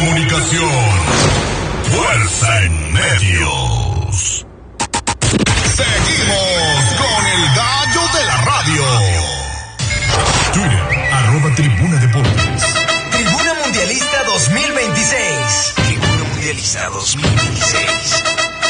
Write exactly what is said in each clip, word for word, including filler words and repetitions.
Comunicación. Fuerza en medios. Seguimos con el gallo de la radio. Twitter, arroba Tribuna Deportes. Tribuna Mundialista dos mil veintiséis. Tribuna Mundialista dos mil veintiséis.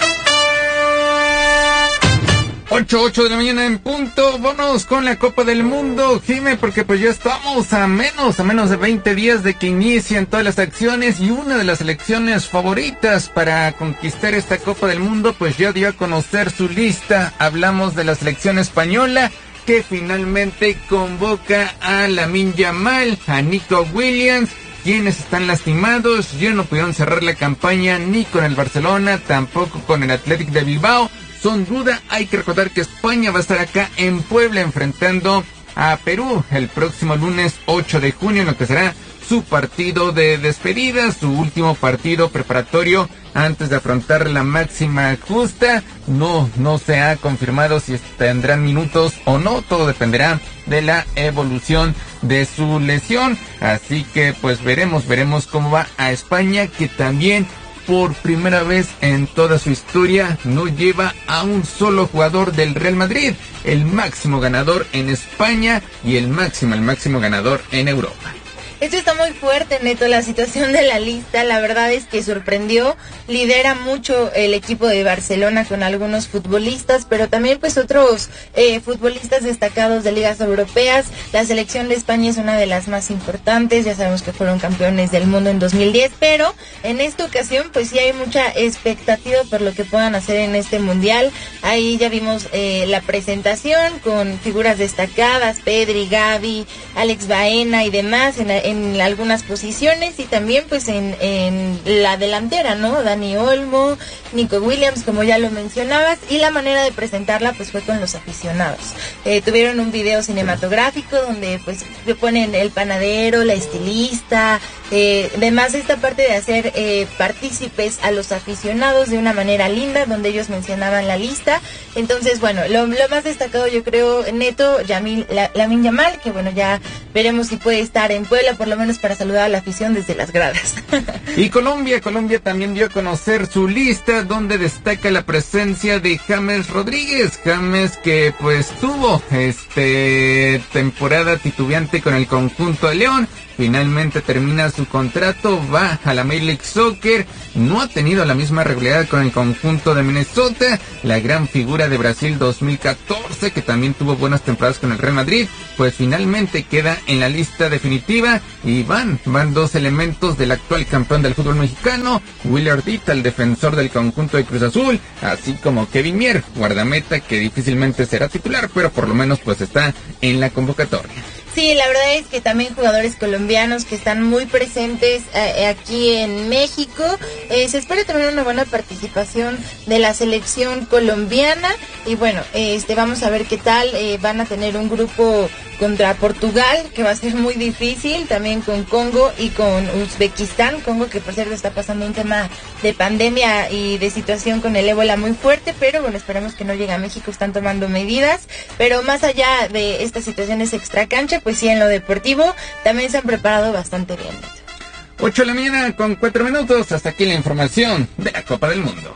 ocho, ocho de la mañana en punto. Vámonos con la Copa del Mundo, Jime, porque pues ya estamos a menos, a menos de veinte días de que inicien todas las acciones, y una de las selecciones favoritas para conquistar esta Copa del Mundo pues ya dio a conocer su lista. Hablamos de la selección española, que finalmente convoca a Lamine Yamal, a Nico Williams, quienes están lastimados. Ya no pudieron cerrar la campaña ni con el Barcelona, tampoco con el Athletic de Bilbao. Son duda. Hay que recordar que España va a estar acá en Puebla enfrentando a Perú el próximo lunes ocho de junio, en lo que será su partido de despedida, su último partido preparatorio antes de afrontar la máxima justa. No, no se ha confirmado si tendrán minutos o no, todo dependerá de la evolución de su lesión. Así que pues veremos, veremos cómo va a España, que también por primera vez en toda su historia no lleva a un solo jugador del Real Madrid, el máximo ganador en España y el máximo, el máximo ganador en Europa. Esto está muy fuerte, Neto, la situación de la lista. La verdad es que sorprendió. Lidera mucho el equipo de Barcelona con algunos futbolistas, pero también pues otros eh, futbolistas destacados de ligas europeas. La selección de España es una de las más importantes. Ya sabemos que fueron campeones del mundo en dos mil diez, pero en esta ocasión pues sí hay mucha expectativa por lo que puedan hacer en este mundial. Ahí ya vimos eh, la presentación con figuras destacadas, Pedri, Gavi, Alex Baena y demás en, en algunas posiciones, y también pues en, en la delantera, ¿no? Dani Olmo, Nico Williams, como ya lo mencionabas, y la manera de presentarla pues fue con los aficionados. Eh, tuvieron un video cinematográfico donde pues ponen el panadero, la estilista, eh, además esta parte de hacer eh, partícipes a los aficionados de una manera linda, donde ellos mencionaban la lista. Entonces, bueno, lo, lo más destacado yo creo, Neto, Yamil, la, Lamine Yamal, que bueno, ya veremos si puede estar en Puebla, por lo menos para saludar a la afición desde las gradas. Y Colombia, Colombia también dio a conocer su lista, donde destaca la presencia de James Rodríguez. James, que pues tuvo este temporada titubeante con el conjunto de León. Finalmente termina su contrato, va a la Major League Soccer. No ha tenido la misma regularidad con el conjunto de Minnesota. La gran figura de Brasil dos mil catorce, que también tuvo buenas temporadas con el Real Madrid, pues finalmente queda en la lista definitiva. Y van, van dos elementos del actual campeón del fútbol mexicano, Willy Ardita, el defensor del conjunto de Cruz Azul, así como Kevin Mier, guardameta, que difícilmente será titular, pero por lo menos pues está en la convocatoria. Sí, la verdad es que también jugadores colombianos que están muy presentes eh, aquí en México. Eh, se espera también una buena participación de la selección colombiana. Y bueno, este vamos a ver qué tal. Eh, van a tener un grupo contra Portugal, que va a ser muy difícil, también con Congo y con Uzbekistán. Congo, que por cierto está pasando un tema de pandemia y de situación con el ébola muy fuerte, pero bueno, esperemos que no llegue a México, están tomando medidas. Pero más allá de estas situaciones extracancha, pues sí, en lo deportivo también se han preparado bastante bien. ocho de la mañana con cuatro minutos, hasta aquí la información de la Copa del Mundo.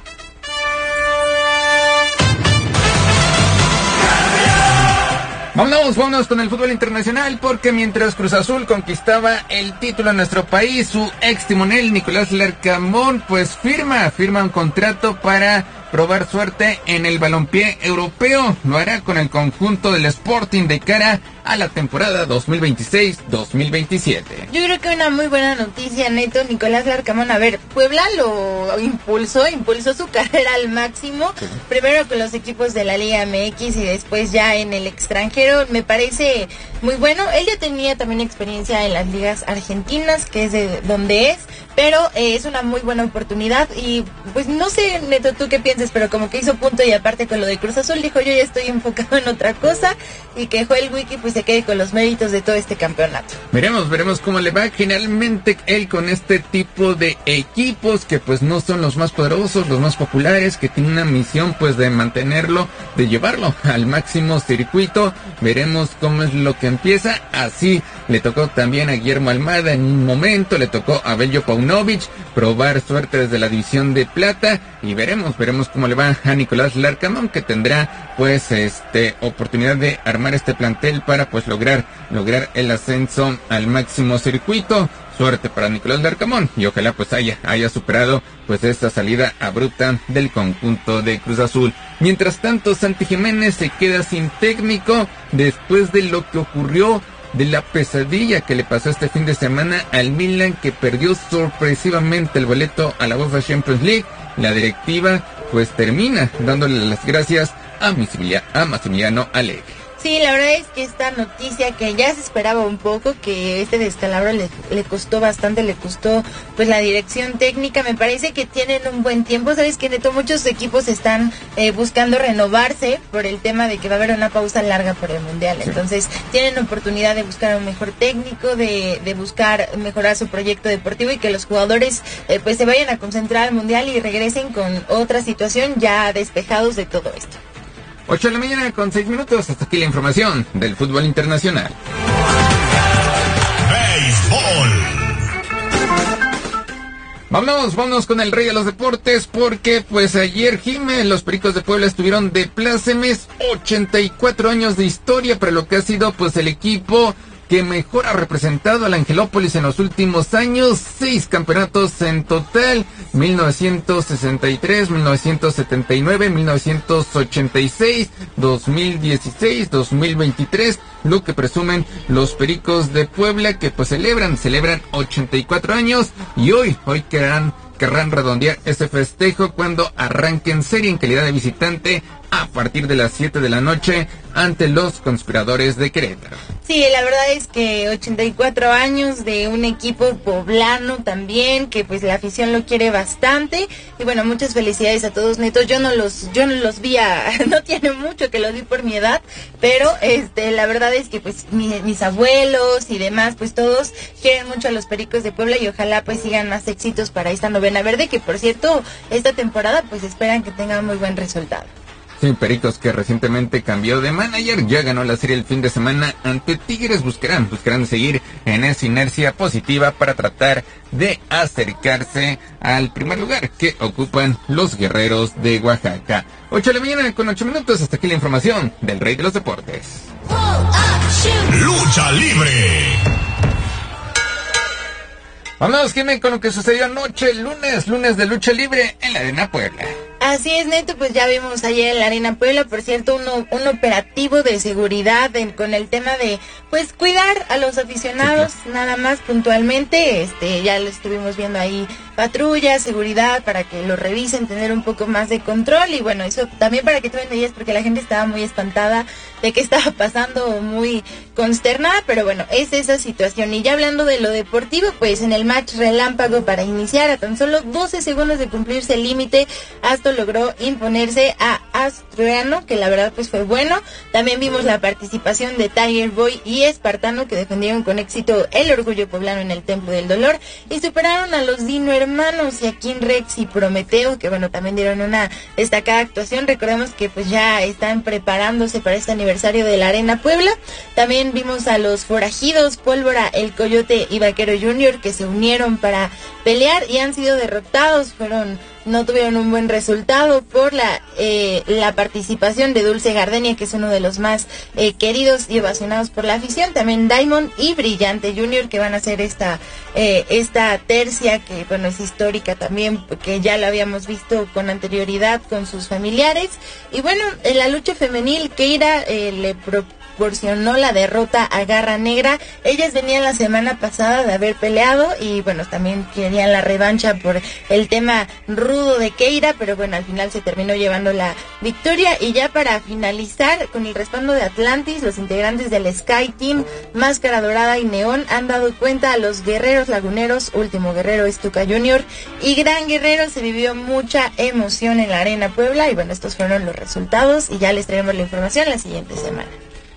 Vámonos, vámonos con el fútbol internacional, porque mientras Cruz Azul conquistaba el título en nuestro país, su ex timonel Nicolás Larcamón pues firma, firma un contrato para probar suerte en el balompié europeo. Lo hará con el conjunto del Sporting de cara a la temporada dos mil veintiséis dos mil veintisiete. Yo creo que una muy buena noticia, Neto. Nicolás Larcamón, a ver, Puebla lo impulsó, impulsó su carrera al máximo, sí. Primero con los equipos de la Liga M X y después ya en el extranjero. Me parece muy bueno. Él ya tenía también experiencia en las ligas argentinas, que es de donde es, pero eh, es una muy buena oportunidad. Y pues no sé, Neto, tú qué piensas, pero como que hizo punto, y aparte con lo de Cruz Azul dijo, yo ya estoy enfocado en otra cosa, y que Joel Wiki pues se quede con los méritos de todo este campeonato. Veremos, veremos cómo le va. Generalmente él con este tipo de equipos que pues no son los más poderosos, los más populares, que tienen una misión pues de mantenerlo, de llevarlo al máximo circuito. Veremos cómo es lo que empieza. Así le tocó también a Guillermo Almada en un momento, le tocó a Beljo Paunovic probar suerte desde la división de plata, y veremos, veremos cómo le va a Nicolás Larcamón, que tendrá pues este oportunidad de armar este plantel para pues lograr, lograr el ascenso al máximo circuito. Suerte para Nicolás Larcamón y ojalá pues haya, haya superado pues esta salida abrupta del conjunto de Cruz Azul. Mientras tanto, Santi Jiménez se queda sin técnico después de lo que ocurrió, de la pesadilla que le pasó este fin de semana al Milan, que perdió sorpresivamente el boleto a la UEFA Champions League. La directiva pues termina dándole las gracias a Massimiliano Allegri. Sí, la verdad es que esta noticia que ya se esperaba un poco, que este descalabro le, le costó bastante, le costó pues la dirección técnica. Me parece que tienen un buen tiempo. Sabes que Neto, muchos equipos están eh, buscando renovarse por el tema de que va a haber una pausa larga por el Mundial. Sí. Entonces tienen oportunidad de buscar un mejor técnico, de, de buscar mejorar su proyecto deportivo y que los jugadores eh, pues se vayan a concentrar al Mundial y regresen con otra situación ya despejados de todo esto. ocho de la mañana con seis minutos, hasta aquí la información del fútbol internacional. Béisbol. Vámonos, vámonos con el rey de los deportes, porque pues ayer, Jime, los Pericos de Puebla estuvieron de plácemes, ochenta y cuatro años de historia para lo que ha sido pues el equipo que mejor ha representado al Angelópolis en los últimos años, seis campeonatos en total, mil novecientos sesenta y tres, mil novecientos setenta y nueve, mil novecientos ochenta y seis, dos mil dieciséis, dos mil veintitrés, lo que presumen los Pericos de Puebla, que pues celebran, celebran ochenta y cuatro años, y hoy, hoy querrán, querrán redondear ese festejo cuando arranquen serie en calidad de visitante a partir de las siete de la noche ante los Conspiradores de Querétaro. Sí, la verdad es que ochenta y cuatro años de un equipo poblano también, que pues la afición lo quiere bastante, y bueno, muchas felicidades a todos, Neto. Yo no los, yo no los vi a, no tiene mucho que los vi por mi edad, pero este, la verdad es que pues mi, mis abuelos y demás, pues todos quieren mucho a los Pericos de Puebla y ojalá pues sigan más éxitos para esta novena verde, que por cierto, esta temporada pues esperan que tengan muy buen resultado. Sí, Pericos, que recientemente cambió de manager, ya ganó la serie el fin de semana ante Tigres. Buscarán, buscarán seguir en esa inercia positiva para tratar de acercarse al primer lugar que ocupan los Guerreros de Oaxaca. ocho de la mañana con ocho minutos, hasta aquí la información del rey de los deportes. Lucha libre. Vámonos, Jiménez, con lo que sucedió anoche, lunes, lunes de lucha libre en la Arena Puebla. Así es, Neto, pues ya vimos ayer en la Arena Puebla, por cierto, uno, un operativo de seguridad en, con el tema de, pues, cuidar a los aficionados, sí, claro, nada más puntualmente. Este, ya lo estuvimos viendo ahí, patrulla, seguridad, para que lo revisen, tener un poco más de control, y bueno, eso también para que tomen medidas, porque la gente estaba muy espantada de qué estaba pasando, muy consternada, pero bueno, es esa situación. Y ya hablando de lo deportivo, pues en el match relámpago para iniciar, a tan solo doce segundos de cumplirse el límite, Asto logró imponerse a Asturiano, que la verdad pues fue bueno. También vimos la participación de Tiger Boy y Espartano, que defendieron con éxito el orgullo poblano en el Templo del Dolor, y superaron a los Dino Hermanos, y a King Rex y Prometeo, que bueno, también dieron una destacada actuación. Recordemos que pues ya están preparándose para este aniversario de la Arena Puebla. También vimos a los Forajidos, Pólvora, El Coyote y Vaquero Junior, que se unieron para pelear y han sido derrotados, fueron no tuvieron un buen resultado por la eh, la participación de Dulce Gardenia, que es uno de los más eh, queridos y ovacionados por la afición. También Diamond y Brillante Junior, que van a hacer esta eh, esta tercia, que bueno, es histórica también, que ya la habíamos visto con anterioridad con sus familiares. Y bueno, en la lucha femenil, Keira eh, le propuso proporcionó la derrota a Garra Negra. Ellas venían la semana pasada de haber peleado y bueno, también querían la revancha por el tema rudo de Keira, pero bueno, al final se terminó llevando la victoria. Y ya para finalizar, con el respaldo de Atlantis, los integrantes del Sky Team, Máscara Dorada y Neón han dado cuenta a los Guerreros Laguneros. Último Guerrero es Tuca Junior y Gran Guerrero. Se vivió mucha emoción en la Arena Puebla y bueno, estos fueron los resultados y ya les traemos la información la siguiente semana.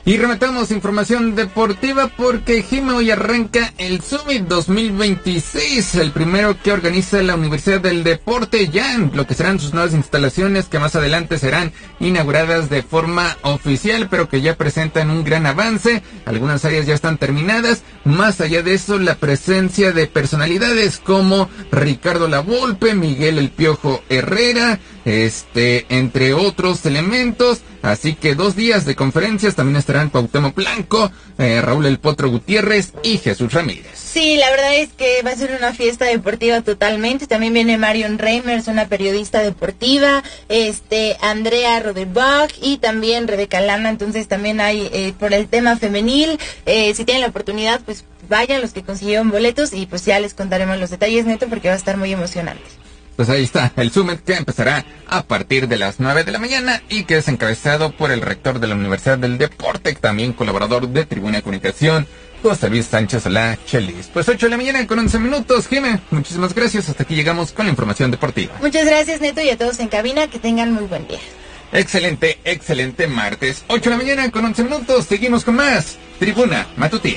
Y rematamos información deportiva porque Jime hoy arranca el Summit dos mil veintiséis, el primero que organiza la Universidad del Deporte, ya en lo que serán sus nuevas instalaciones que más adelante serán inauguradas de forma oficial, pero que ya presentan un gran avance. Algunas áreas ya están terminadas. Más allá de eso, la presencia de personalidades como Ricardo Lavolpe, Miguel El Piojo Herrera, este, entre otros elementos. Así que dos días de conferencias, también estarán Cuauhtémoc Blanco, eh, Raúl El Potro Gutiérrez y Jesús Ramírez. Sí, la verdad es que va a ser una fiesta deportiva totalmente. También viene Marion Reimers, una periodista deportiva, este, Andrea Rodenbach y también Rebeca Lana. Entonces también hay, eh, por el tema femenil, eh, si tienen la oportunidad, pues vayan los que consiguieron boletos y pues ya les contaremos los detalles, Neto, porque va a estar muy emocionante. Pues ahí está, el Summit que empezará a partir de las nueve de la mañana y que es encabezado por el rector de la Universidad del Deporte, también colaborador de Tribuna de Comunicación, José Luis Sánchez Solá Chelis. Pues ocho de la mañana con once minutos, Jime, muchísimas gracias, hasta aquí llegamos con la información deportiva. Muchas gracias, Neto, y a todos en cabina, que tengan muy buen día. Excelente, excelente martes, ocho de la mañana con once minutos, seguimos con más Tribuna Matutina.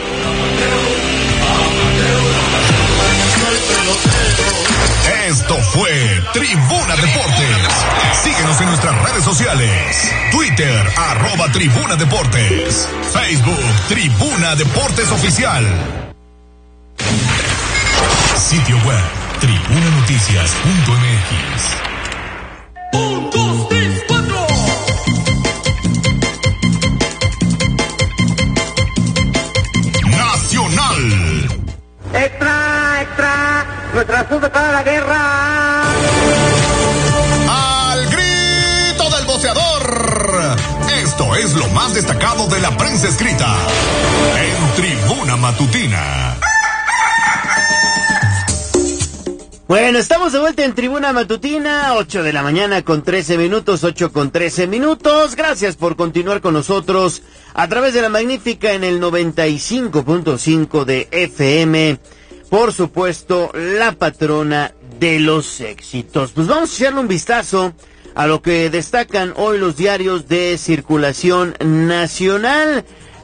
Esto fue Tribuna Deportes. Síguenos en nuestras redes sociales. Twitter, arroba Tribuna Deportes. Facebook, Tribuna Deportes Oficial. Sitio web, tribuna noticias punto m x. Un, dos, tres, cuatro. Nacional. ¡Extra, extra! ¡Nuestra azul para la guerra! ¡Al grito del boceador! Esto es lo más destacado de la prensa escrita en Tribuna Matutina. Bueno, estamos de vuelta en Tribuna Matutina, ocho de la mañana con trece minutos, ocho con trece minutos. Gracias por continuar con nosotros a través de la magnífica en el noventa y cinco punto cinco de F M. Por supuesto, la patrona de los éxitos. Pues vamos a echarle un vistazo a lo que destacan hoy los diarios de circulación nacional.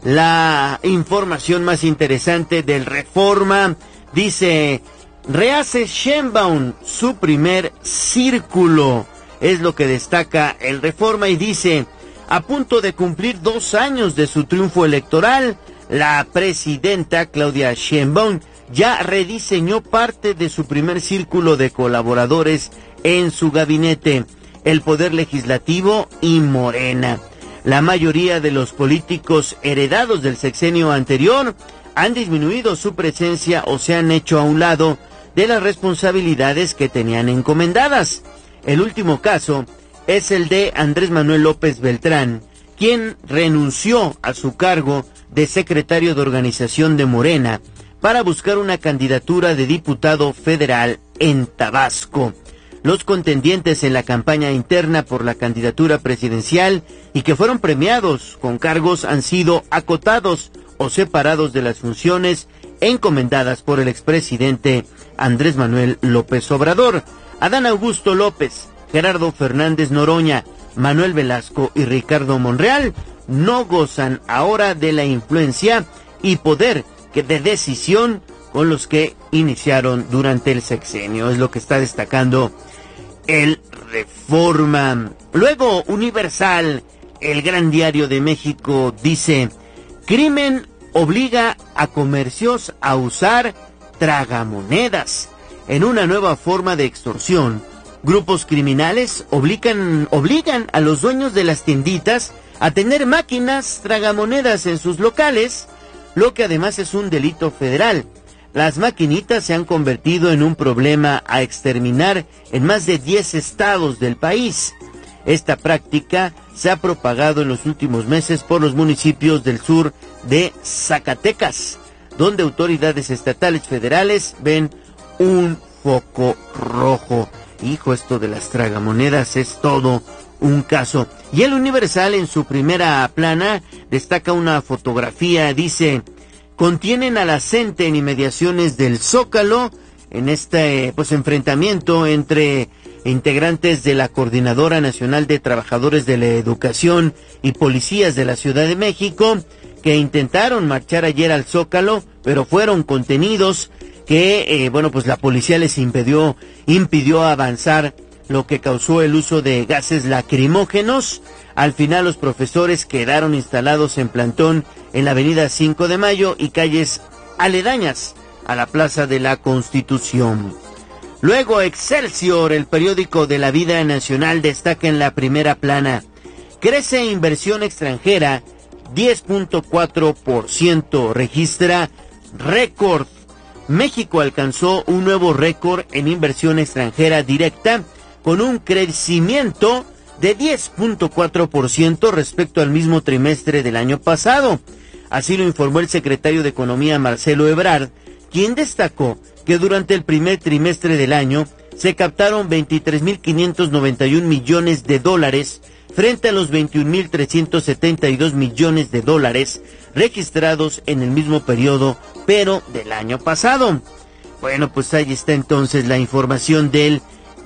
La información más interesante del Reforma dice: rehace Sheinbaum su primer círculo. Es lo que destaca el Reforma y dice: a punto de cumplir dos años de su triunfo electoral, la presidenta Claudia Sheinbaum ya rediseñó parte de su primer círculo de colaboradores en su gabinete, el Poder Legislativo y Morena. La mayoría de los políticos heredados del sexenio anterior han disminuido su presencia o se han hecho a un lado de las responsabilidades que tenían encomendadas. El último caso es el de Andrés Manuel López Beltrán, quien renunció a su cargo de secretario de organización de Morena para buscar una candidatura de diputado federal en Tabasco. Los contendientes en la campaña interna por la candidatura presidencial y que fueron premiados con cargos han sido acotados o separados de las funciones encomendadas por el expresidente Andrés Manuel López Obrador. Adán Augusto López, Gerardo Fernández Noroña, Manuel Velasco y Ricardo Monreal no gozan ahora de la influencia y poder que de decisión con los que iniciaron durante el sexenio. Es lo que está destacando el Reforma. Luego, Universal, el gran diario de México, dice: crimen obliga a comercios a usar tragamonedas. En una nueva forma de extorsión, grupos criminales obligan, obligan a los dueños de las tienditas a tener máquinas tragamonedas en sus locales, lo que además es un delito federal. Las maquinitas se han convertido en un problema a exterminar en más de diez estados del país. Esta práctica se ha propagado en los últimos meses por los municipios del sur de Zacatecas, donde autoridades estatales federales ven un foco rojo. Hijo, esto de las tragamonedas es todo un caso. Y el Universal en su primera plana destaca una fotografía, dice: contienen a la C E N T en inmediaciones del Zócalo en este pues enfrentamiento entre integrantes de la Coordinadora Nacional de Trabajadores de la Educación y policías de la Ciudad de México, que intentaron marchar ayer al Zócalo, pero fueron contenidos, que, eh, bueno, pues la policía les impidió, impidió avanzar, lo que causó el uso de gases lacrimógenos. Al final los profesores quedaron instalados en plantón en la avenida cinco de mayo y calles aledañas a la Plaza de la Constitución. Luego Excelsior, el periódico de la vida nacional, destaca en la primera plana: crece inversión extranjera diez punto cuatro por ciento, registra récord. México alcanzó un nuevo récord en inversión extranjera directa, con un crecimiento de diez punto cuatro por ciento respecto al mismo trimestre del año pasado. Así lo informó el secretario de Economía, Marcelo Ebrard, quien destacó que durante el primer trimestre del año se captaron veintitrés mil quinientos noventa y un millones de dólares frente a los veintiún mil trescientos setenta y dos millones de dólares registrados en el mismo periodo, pero del año pasado. Bueno, pues ahí está entonces la información del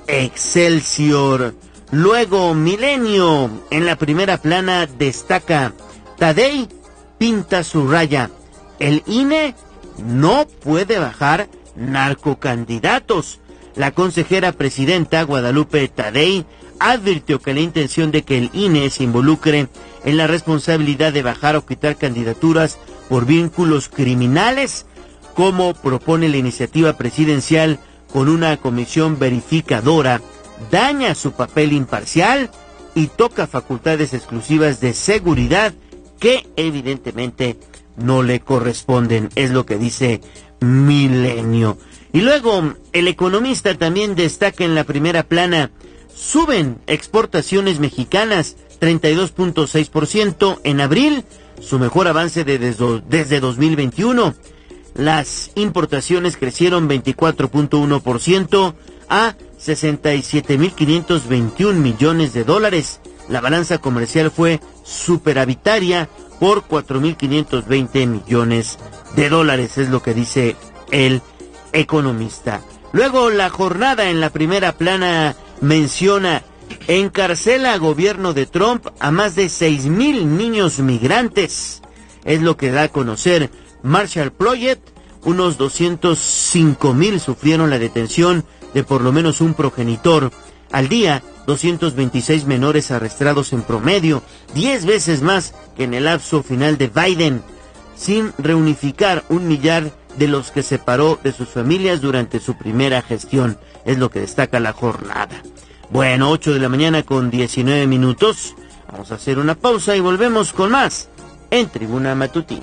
Excelsior. Luego Milenio, en la primera plana, destaca: Tadei pinta su raya, el I N E no puede bajar narcocandidatos. La consejera presidenta Guadalupe Tadei advirtió que la intención de que el I N E se involucre en la responsabilidad de bajar o quitar candidaturas por vínculos criminales, como propone la iniciativa presidencial con una comisión verificadora, daña su papel imparcial y toca facultades exclusivas de seguridad que evidentemente no le corresponden, es lo que dice Milenio. Y luego El Economista también destaca en la primera plana: suben exportaciones mexicanas treinta y dos punto seis por ciento en abril, su mejor avance de desde, desde dos mil veintiuno. Las importaciones crecieron veinticuatro punto uno por ciento a sesenta y siete mil quinientos veintiún millones de dólares. La balanza comercial fue superavitaria por cuatro mil quinientos veinte millones de dólares, es lo que dice El Economista. Luego La Jornada, en la primera plana, menciona: encarcela gobierno de Trump a más de seis mil niños migrantes. Es lo que da a conocer Marshall Project. Unos doscientos cinco mil sufrieron la detención de por lo menos un progenitor. Al día, doscientos veintiséis menores arrestados en promedio, diez veces más que en el lapso final de Biden, sin reunificar un millar de los que separó de sus familias durante su primera gestión. Es lo que destaca La Jornada. Bueno, ocho de la mañana con diecinueve minutos. Vamos a hacer una pausa y volvemos con más en Tribuna Matutina.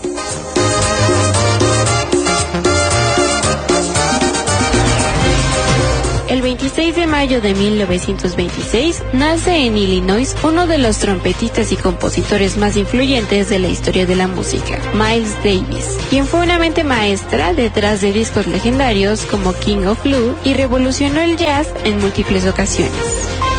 El veintiséis de mayo de mil novecientos veintiséis nace en Illinois uno de los trompetistas y compositores más influyentes de la historia de la música, Miles Davis, quien fue una mente maestra detrás de discos legendarios como King of Blue y revolucionó el jazz en múltiples ocasiones.